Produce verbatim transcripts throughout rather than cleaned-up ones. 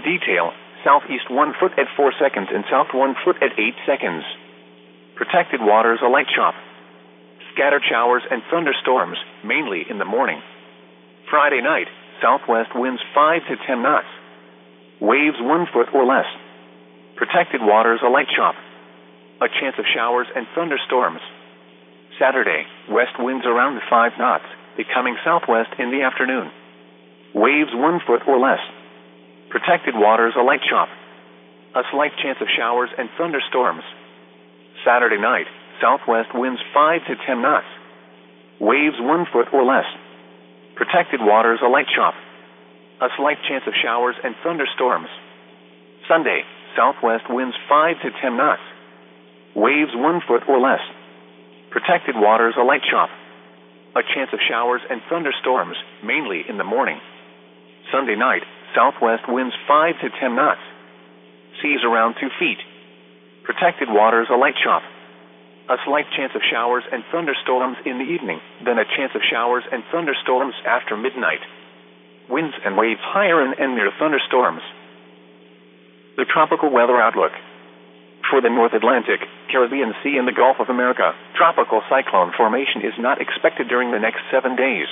detail, southeast one foot at four seconds and south one foot at eight seconds. Protected waters a light chop. Scattered showers and thunderstorms, mainly in the morning. Friday night, southwest winds five to ten knots. Waves one foot or less. Protected waters a light chop. A chance of showers and thunderstorms. Saturday, west winds around five knots, becoming southwest in the afternoon. Waves one foot or less. Protected waters a light chop. A slight chance of showers and thunderstorms. Saturday night, southwest winds five to ten knots. Waves one foot or less. Protected waters a light chop. A slight chance of showers and thunderstorms. Sunday, southwest winds five to ten knots. Waves one foot or less. Protected waters a light chop. A chance of showers and thunderstorms, mainly in the morning. Sunday night, southwest winds five to ten knots. Seas around two feet. Protected waters a light chop. A slight chance of showers and thunderstorms in the evening, then a chance of showers and thunderstorms after midnight. Winds and waves higher and, and near thunderstorms. The tropical weather outlook. For the North Atlantic, Caribbean Sea and the Gulf of America, tropical cyclone formation is not expected during the next seven days.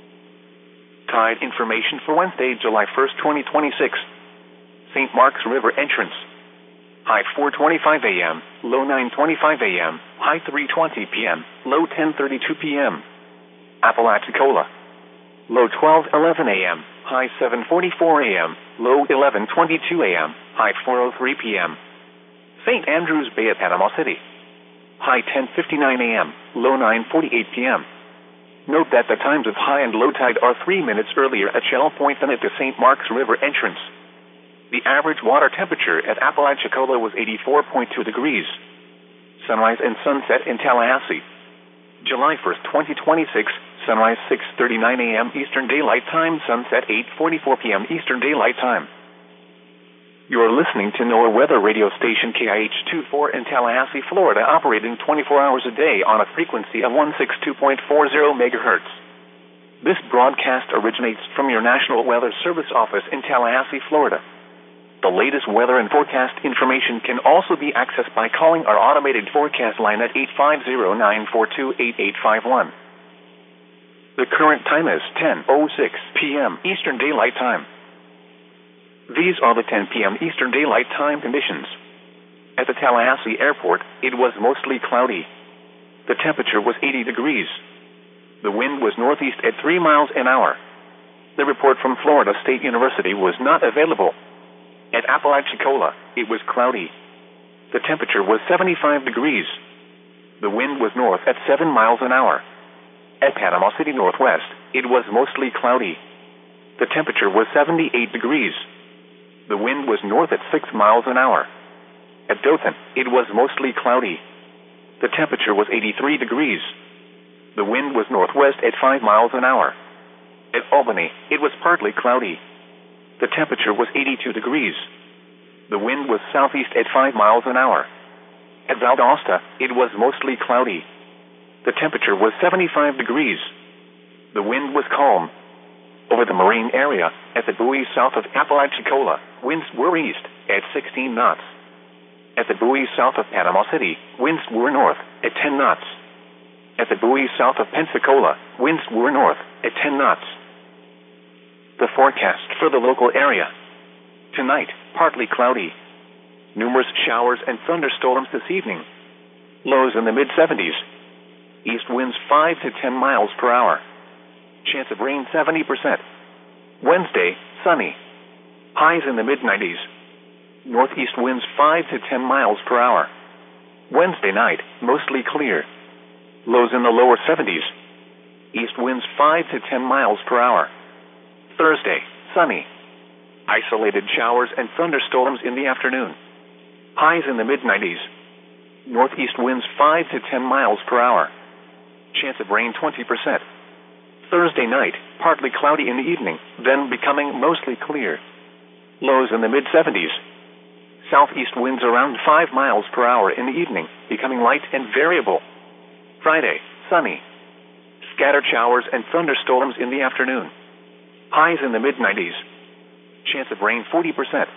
Tide information for Wednesday, July first, twenty twenty-six. Saint Mark's River entrance. High four twenty-five a m, low nine twenty-five a m, high three twenty p m, low ten thirty-two p m Apalachicola. Low twelve eleven a m, high seven forty-four a m, low eleven twenty-two a m, high four oh three p m Saint Andrews Bay at Panama City. High ten fifty-nine a m, low nine forty-eight p m Note that the times of high and low tide are three minutes earlier at Shell Point than at the Saint Mark's River entrance. The average water temperature at Apalachicola was eighty-four point two degrees. Sunrise and sunset in Tallahassee. July first, twenty twenty-six, sunrise six thirty-nine a m Eastern Daylight Time, sunset eight forty-four p m Eastern Daylight Time. You are listening to NOAA Weather Radio Station K I H twenty-four in Tallahassee, Florida, operating twenty-four hours a day on a frequency of one sixty-two point four zero megahertz. This broadcast originates from your National Weather Service office in Tallahassee, Florida. The latest weather and forecast information can also be accessed by calling our automated forecast line at eight five zero, nine four two, eight eight five one. The current time is ten oh six p m Eastern Daylight Time. These are the ten p m Eastern Daylight Time conditions. At the Tallahassee Airport, it was mostly cloudy. The temperature was eighty degrees. The wind was northeast at three miles an hour. The report from Florida State University was not available. At Apalachicola, it was cloudy. The temperature was seventy-five degrees. The wind was north at seven miles an hour. At Panama City Northwest, it was mostly cloudy. The temperature was seventy-eight degrees. The wind was north at six miles an hour. At Dothan, it was mostly cloudy. The temperature was eighty-three degrees. The wind was northwest at five miles an hour. At Albany, it was partly cloudy. The temperature was eighty-two degrees. The wind was southeast at five miles an hour. At Valdosta, it was mostly cloudy. The temperature was seventy-five degrees. The wind was calm. Over the marine area, at the buoy south of Apalachicola, winds were east at sixteen knots. At the buoy south of Panama City, winds were north at ten knots. At the buoy south of Pensacola, winds were north at ten knots. The forecast for the local area. Tonight, partly cloudy. Numerous showers and thunderstorms this evening. Lows in the mid seventies. East winds five to ten miles per hour. Chance of rain seventy percent. Wednesday, sunny. Highs in the mid nineties. Northeast winds five to ten miles per hour. Wednesday night, mostly clear. Lows in the lower seventies. East winds five to ten miles per hour. Thursday, sunny. Isolated showers and thunderstorms in the afternoon. Highs in the mid nineties. Northeast winds five to ten miles per hour. Chance of rain twenty percent. Thursday night, partly cloudy in the evening, then becoming mostly clear. Lows in the mid seventies. Southeast winds around five miles per hour in the evening, becoming light and variable. Friday, sunny. Scattered showers and thunderstorms in the afternoon. Highs in the mid nineties. Chance of rain forty percent.